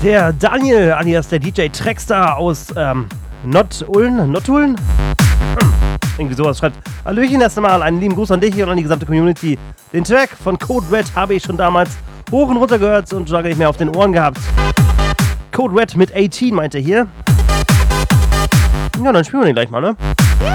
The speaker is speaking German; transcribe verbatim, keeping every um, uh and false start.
Der Daniel, alias der D J Trackstar aus ähm, Not-Uln, Not-Uln? Irgendwie sowas schreibt. Hallöchen erst einmal, einen lieben Gruß an dich und an die gesamte Community. Den Track von Code Red habe ich schon damals hoch und runter gehört und schon gar nicht mehr auf den Ohren gehabt. Code Red mit achtzehn meint er hier. Ja, dann spielen wir den gleich mal, ne?